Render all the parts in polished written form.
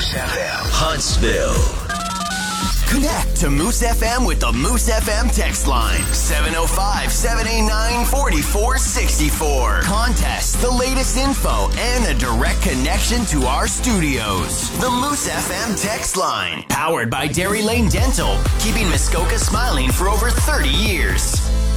Moose FM, Huntsville. Connect to Moose FM with the Moose FM text line. 705-789-4464. Contest, the latest info, and a direct connection to our studios. The Moose FM text line. Powered by Dairy Lane Dental. Keeping Muskoka smiling for over 30 years.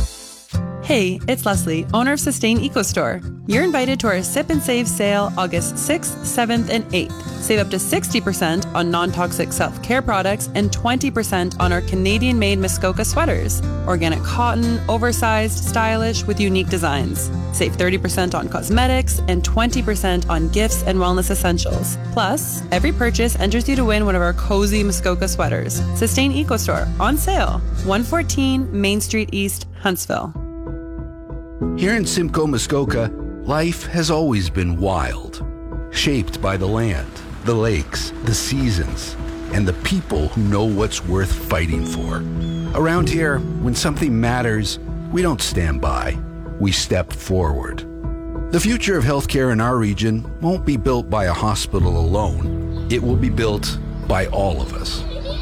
Hey, it's Leslie, owner of Sustain Eco Store. You're invited to our Sip and Save sale August 6th, 7th, and 8th. Save up to 60% on non-toxic self-care products and 20% on our Canadian-made Muskoka sweaters. Organic cotton, oversized, stylish, with unique designs. Save 30% on cosmetics and 20% on gifts and wellness essentials. Plus, every purchase enters you to win one of our cozy Muskoka sweaters. Sustain Eco Store, on sale. 114 Main Street East, Huntsville. Here in Simcoe, Muskoka, life has always been wild, shaped by the land, the lakes, the seasons, and the people who know what's worth fighting for. Around here, when something matters, we don't stand by, we step forward. The future of healthcare in our region won't be built by a hospital alone. It will be built by all of us.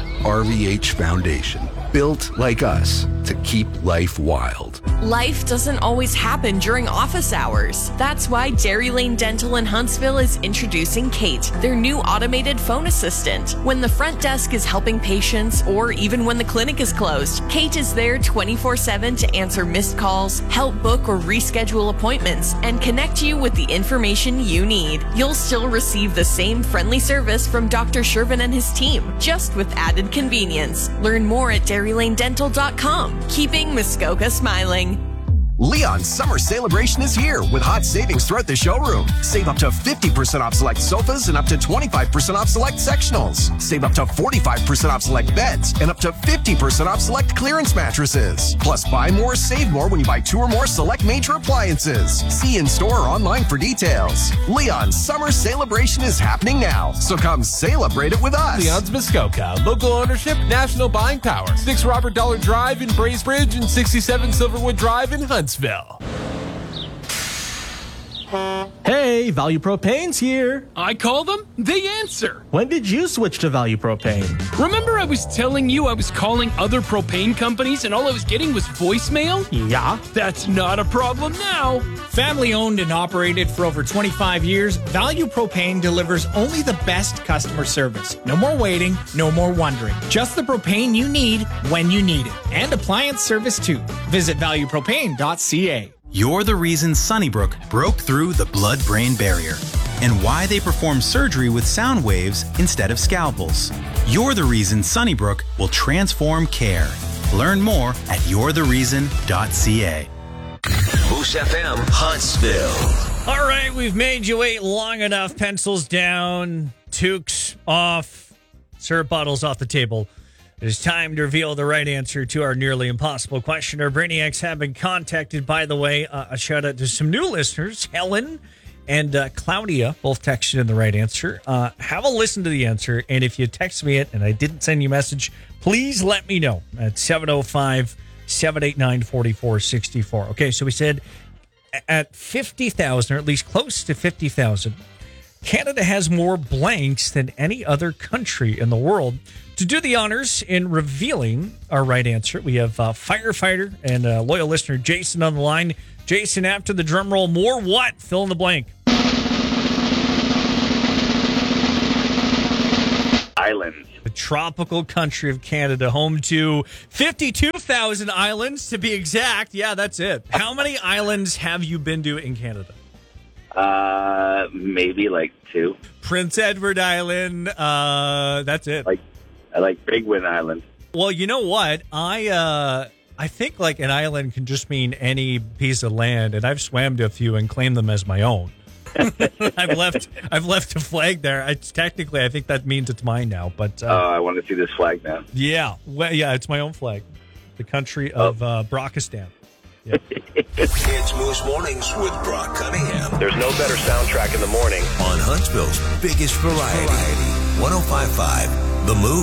RVH Foundation, built like us to keep life wild. Life doesn't always happen during office hours. That's why Dairy Lane Dental in Huntsville is introducing Kate, their new automated phone assistant. When the front desk is helping patients or even when the clinic is closed, Kate is there 24/7 to answer missed calls, help book or reschedule appointments, and connect you with the information you need. You'll still receive the same friendly service from Dr. Shervin and his team, just with added convenience. Learn more at DairyLaneDental.com. Keeping Muskoka smiling. Leon's summer celebration is here with hot savings throughout the showroom. Save up to 50% off select sofas and up to 25% off select sectionals. Save up to 45% off select beds and up to 50% off select clearance mattresses. Plus, buy more, save more when you buy 2 or more select major appliances. See in store or online for details. Leon's summer celebration is happening now, so come celebrate it with us. Leon's Muskoka, local ownership, national buying power. 6 Robert Dollar Drive in Bracebridge and 67 Silverwood Drive in Huntsville. Hey, Value Propane's here. I call them, they answer. When did you switch to Value Propane? Remember I was telling you I was calling other propane companies and all I was getting was voicemail? Yeah. That's not a problem now. Family owned and operated for over 25 years, Value Propane delivers only the best customer service. No more waiting, no more wondering. Just the propane you need when you need it. And appliance service too. Visit valuepropane.ca. You're the reason Sunnybrook broke through the blood-brain barrier and why they perform surgery with sound waves instead of scalpels. You're the reason Sunnybrook will transform care. Learn more at you'rethereason.ca. Moose FM, Huntsville. All right, we've made you wait long enough. Pencils down, toques off, syrup bottles off the table. It is time to reveal the right answer to our nearly impossible question. Our Brainiacs have been contacted, by the way. A shout out to some new listeners, Helen and Claudia, both texted in the right answer. Have a listen to the answer, and if you text me it and I didn't send you a message, please let me know at 705-789-4464. Okay, so we said at 50,000, or at least close to 50,000, Canada has more blanks than any other country in the world. To do the honors in revealing our right answer, we have firefighter and loyal listener Jason on the line. Jason, after the drum roll, more what? Fill in the blank. Islands. The tropical country of Canada, home to 52,000 islands to be exact. Yeah, that's it. How many islands have you been to in Canada? Maybe like 2. Prince Edward Island. That's it. I like Big Wind Island. Well, you know what? I think like an island can just mean any piece of land, and I've swam to a few and claimed them as my own. I've left a flag there. I think that means it's mine now. But I want to see this flag now. Yeah, well, yeah, it's my own flag. The country of Brochistan. Yeah. It's Moose Mornings with Brock Cunningham. There's no better soundtrack in the morning. On Huntsville's biggest variety. 105.5 The Moose.